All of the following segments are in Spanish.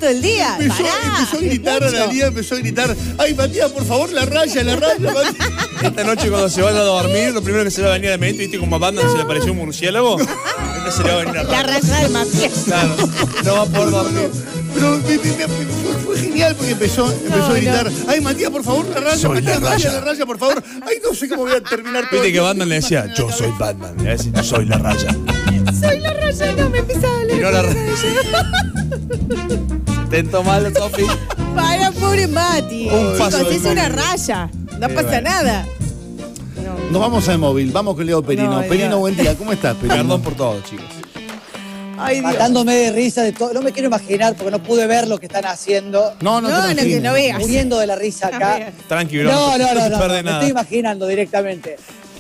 todo el día. Empezó a gritar, Analía empezó a gritar, ay, Matías, por favor, la raya, Matías. Esta noche cuando se vaya a dormir, lo primero que se va a venir a la mente, ¿viste? Como a Batman se le apareció un murciélago. Esta se le va a venir a La raya de Matías. Claro, no va a poder dormir. Pero fue genial porque empezó a gritar, ay, Matías, por favor, la raya, Soy Matías, la raya, por favor. Ay, no sé cómo voy a terminar todo. Viste que Batman le decía, yo soy Batman. Le decía, yo soy la raya. Soy la raya, no me empieza a doler. Y no la raya. Intento mal, Sofi. Para, pobre Mati. Un paso Chicos, del es una móvil. raya. No pasa bueno. nada. Nos vamos al móvil, vamos con Leo Perino. No, Perino, Dios. buen día, ¿cómo estás, Perino? Perdón por todo, chicos. Ay, Dios. Matándome de risa de todo. No me quiero imaginar porque no pude ver lo que están haciendo. No, No, que no veas. Muriendo de la risa acá. Tranqui, bro. No, se me pierde nada. estoy imaginando directamente.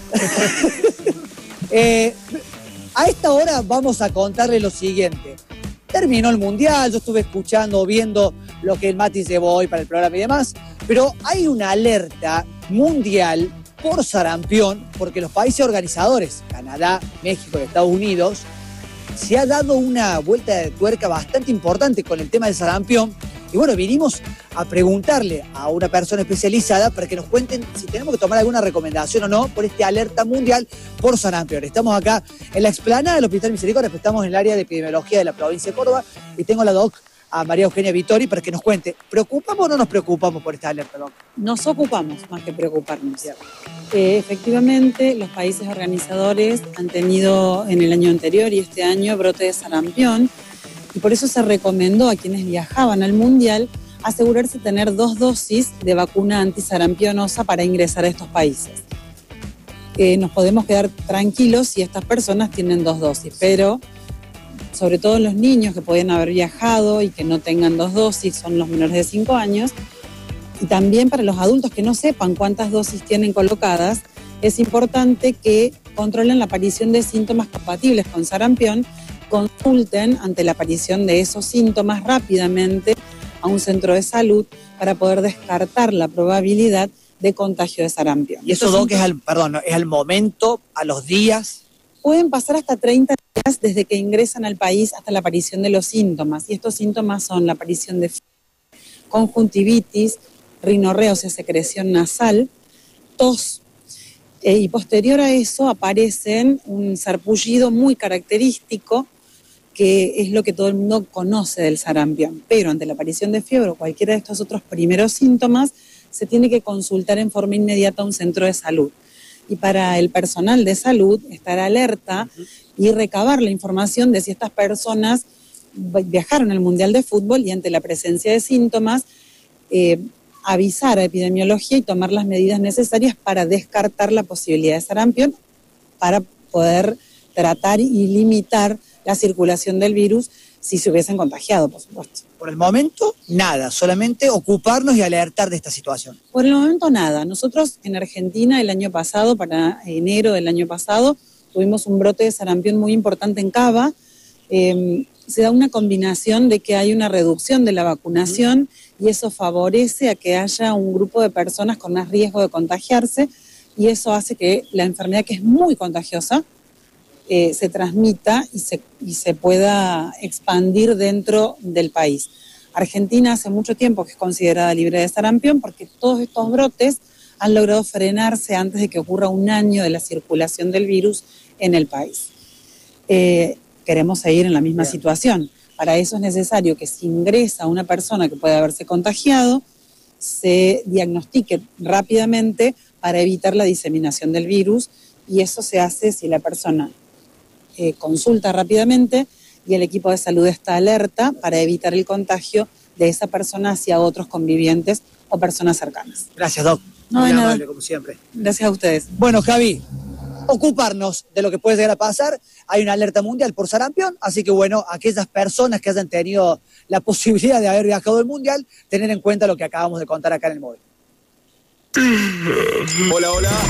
A esta hora vamos a contarle lo siguiente. Terminó el Mundial, yo estuve escuchando, viendo lo que el Mati llevó hoy para el programa y demás, pero hay una alerta mundial por sarampión, porque los países organizadores, Canadá, México y Estados Unidos, se ha dado una vuelta de tuerca bastante importante con el tema del sarampión. Y bueno, vinimos a preguntarle a una persona especializada para que nos cuenten si tenemos que tomar alguna recomendación o no por esta alerta mundial por sarampión. Estamos acá en la explanada del Hospital Misericordia, estamos en el área de epidemiología de la provincia de Córdoba y tengo a la doc, a María Eugenia Vittori, para que nos cuente, ¿preocupamos o no nos preocupamos por esta alerta, doc? Nos ocupamos más que preocuparnos. Efectivamente, los países organizadores han tenido en el año anterior y este año brote de sarampión y por eso se recomendó a quienes viajaban al Mundial asegurarse de tener 2 dosis de vacuna antisarampionosa para ingresar a estos países. Nos podemos quedar tranquilos si estas personas tienen 2 dosis, pero sobre todo los niños que pueden haber viajado y que no tengan 2 dosis, son los menores de 5 años, y también para los adultos que no sepan cuántas dosis tienen colocadas, es importante que controlen la aparición de síntomas compatibles con sarampión, consulten ante la aparición de esos síntomas rápidamente a un centro de salud para poder descartar la probabilidad de contagio de sarampión. Y eso, doc, es al momento, a los días. Pueden pasar hasta 30 días desde que ingresan al país hasta la aparición de los síntomas. Y estos síntomas son la aparición de fiebre, conjuntivitis, rinorrea, o sea, secreción nasal, tos. Y posterior a eso aparecen un sarpullido muy característico, que es lo que todo el mundo conoce del sarampión. Pero ante la aparición de fiebre o cualquiera de estos otros primeros síntomas, se tiene que consultar en forma inmediata a un centro de salud. Y para el personal de salud, estar alerta y recabar la información de si estas personas viajaron al Mundial de Fútbol y ante la presencia de síntomas, avisar a epidemiología y tomar las medidas necesarias para descartar la posibilidad de sarampión, para poder tratar y limitar la circulación del virus si se hubiesen contagiado, por supuesto. Por el momento, nada, solamente ocuparnos y alertar de esta situación. Por el momento nada. Nosotros en Argentina el año pasado, para enero del año pasado, tuvimos un brote de sarampión muy importante en Cava. Se da una combinación de que hay una reducción de la vacunación y eso favorece a que haya un grupo de personas con más riesgo de contagiarse y eso hace que la enfermedad, que es muy contagiosa, se transmita y se pueda expandir dentro del país. Argentina hace mucho tiempo que es considerada libre de sarampión porque todos estos brotes han logrado frenarse antes de que ocurra un año de la circulación del virus en el país. Queremos seguir en la misma situación. Para eso es necesario que si ingresa una persona que puede haberse contagiado, se diagnostique rápidamente para evitar la diseminación del virus y eso se hace si la persona consulta rápidamente y el equipo de salud está alerta para evitar el contagio de esa persona hacia otros convivientes o personas cercanas. Gracias, doc. No, Muy de nada. amable, como siempre. Gracias a ustedes. Bueno, Javi, ocuparnos de lo que puede llegar a pasar. Hay una alerta mundial por sarampión, así que bueno, aquellas personas que hayan tenido la posibilidad de haber viajado al Mundial, tener en cuenta lo que acabamos de contar acá en el móvil. Hola, hola.